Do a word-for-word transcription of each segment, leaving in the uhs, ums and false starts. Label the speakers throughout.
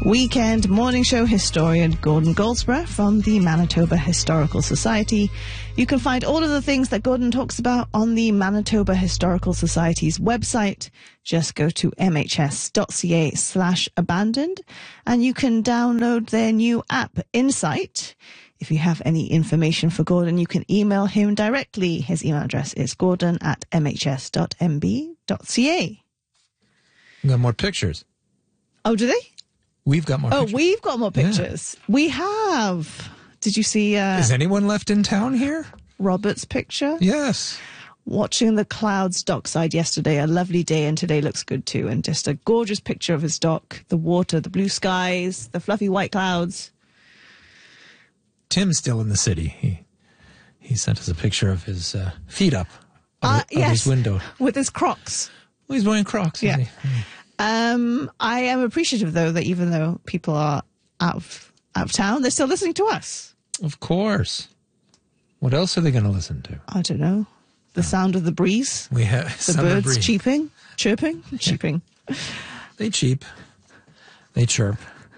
Speaker 1: Weekend Morning Show historian Gordon Goldsborough from the Manitoba Historical Society. You can find all of the things that Gordon talks about on the Manitoba Historical Society's website. Just go to mhs.ca slash abandoned and you can download their new app, Insight. If you have any information for Gordon, you can email him directly. His email address is gordon at mhs.mb.ca.
Speaker 2: We got more pictures.
Speaker 1: Oh, do they?
Speaker 2: We've got more
Speaker 1: oh,
Speaker 2: pictures.
Speaker 1: Oh, we've got more pictures. Yeah. We have. Did you see... Uh,
Speaker 2: Is anyone left in town here?
Speaker 1: Robert's picture?
Speaker 2: Yes.
Speaker 1: Watching the clouds dockside yesterday. A lovely day, and today looks good too. And just a gorgeous picture of his dock. The water, the blue skies, the fluffy white clouds.
Speaker 2: Tim's still in the city. He he sent us a picture of his uh, feet up of,
Speaker 1: uh,
Speaker 2: the,
Speaker 1: yes,
Speaker 2: of his window.
Speaker 1: With his Crocs.
Speaker 2: Well, he's wearing Crocs,
Speaker 1: yeah.
Speaker 2: Is he? Mm.
Speaker 1: Um, I am appreciative, though, that even though people are out of, out of town, they're still listening to us.
Speaker 2: Of course. What else are they going to listen to?
Speaker 1: I don't know. The oh. sound of the breeze.
Speaker 2: We have
Speaker 1: the birds
Speaker 2: breeze.
Speaker 1: cheeping, chirping, cheeping.
Speaker 2: They cheep. They chirp.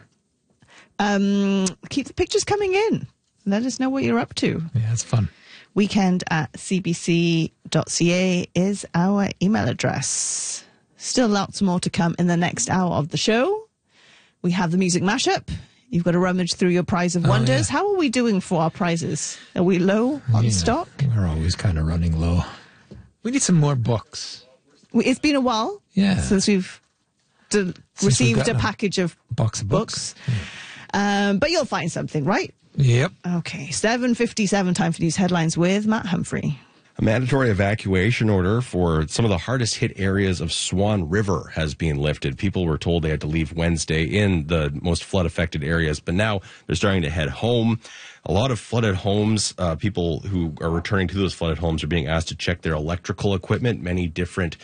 Speaker 1: Um, keep the pictures coming in. Let us know what you're up to.
Speaker 2: Yeah, it's fun.
Speaker 1: Weekend at c b c dot c a is our email address. Still lots more to come in the next hour of the show. We have the music mashup. You've got to rummage through your prize of wonders. Oh, yeah. How are we doing for our prizes? Are we low on
Speaker 2: yeah,
Speaker 1: stock?
Speaker 2: We're always kind of running low. We need some more books.
Speaker 1: It's been a while
Speaker 2: yeah.
Speaker 1: since we've d- since received we've a package of
Speaker 2: box of books.
Speaker 1: books. Yeah. Um, but you'll find something, right?
Speaker 2: Yep.
Speaker 1: Okay, seven fifty-seven, time for news headlines with Matt Humphrey.
Speaker 3: A mandatory evacuation order for some of the hardest hit areas of Swan River has been lifted. People were told they had to leave Wednesday in the most flood affected areas, but now they're starting to head home. A lot of flooded homes, uh, people who are returning to those flooded homes are being asked to check their electrical equipment. Many different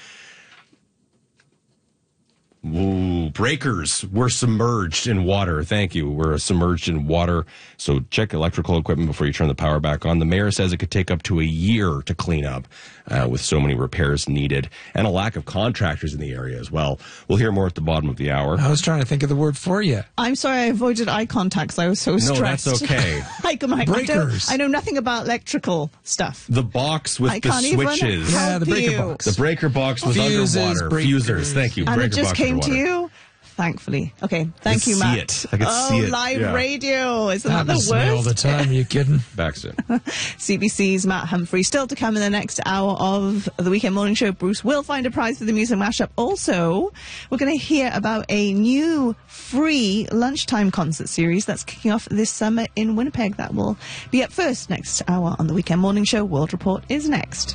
Speaker 3: Ooh, breakers were submerged in water. Thank you. We're submerged in water. So check electrical equipment before you turn the power back on. The mayor says it could take up to a year to clean up uh, with so many repairs needed and a lack of contractors in the area as well. We'll hear more at the bottom of the hour.
Speaker 2: I was trying to think of the word for you.
Speaker 1: I'm sorry I avoided eye contact because I was so stressed.
Speaker 3: No, that's okay.
Speaker 1: I, I,
Speaker 2: breakers.
Speaker 1: I, I know nothing about electrical stuff.
Speaker 3: The box with
Speaker 1: I
Speaker 3: the switches.
Speaker 2: Yeah, the breaker
Speaker 1: you.
Speaker 2: box.
Speaker 3: The breaker box was
Speaker 2: Fuses,
Speaker 3: underwater.
Speaker 2: breakers.
Speaker 3: Fusers. Thank you.
Speaker 1: And
Speaker 3: breaker
Speaker 1: it just
Speaker 3: box
Speaker 1: came
Speaker 3: underwater.
Speaker 1: to you? Thankfully. Okay, thank
Speaker 3: I
Speaker 1: you,
Speaker 3: see
Speaker 1: Matt.
Speaker 3: it. I can
Speaker 1: oh,
Speaker 3: see it.
Speaker 1: live
Speaker 3: Yeah.
Speaker 1: radio. Isn't that,
Speaker 2: that
Speaker 1: the
Speaker 2: the worst? All the time. Are you kidding?
Speaker 3: Back soon.
Speaker 1: C B C's Matt Humphrey. Still to come in the next hour of the Weekend Morning Show. Bruce will find a prize for the music mashup. Also, we're going to hear about a new free lunchtime concert series that's kicking off this summer in Winnipeg. That will be up first next hour on the Weekend Morning Show. World Report is next.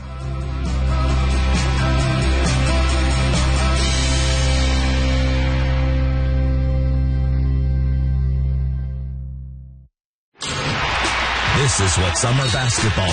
Speaker 4: This is what summer basketball